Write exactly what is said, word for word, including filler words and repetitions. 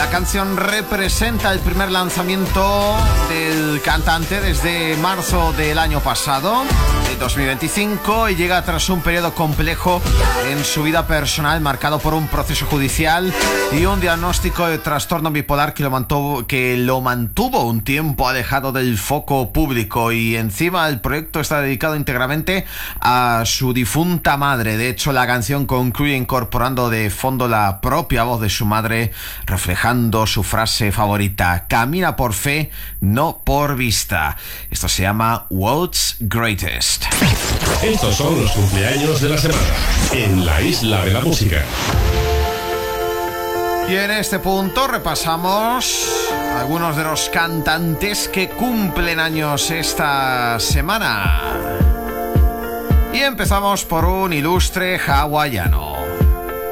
La canción representa el primer lanzamiento del cantante desde marzo del año pasado, de dos mil veinticinco, y llega tras un periodo complejo en su vida personal marcado por un proceso judicial y un diagnóstico de trastorno bipolar que lo mantuvo, que lo mantuvo un tiempo alejado del foco público. Y encima el proyecto está dedicado íntegramente a su difunta madre. De hecho, la canción concluye incorporando de fondo la propia voz de su madre, reflejando su frase favorita: camina por fe, no por vista. Esto se llama World's Greatest. Estos son los cumpleaños de la semana en la Isla de la Música. Y en este punto repasamos algunos de los cantantes que cumplen años esta semana. Y empezamos por un ilustre hawaiano.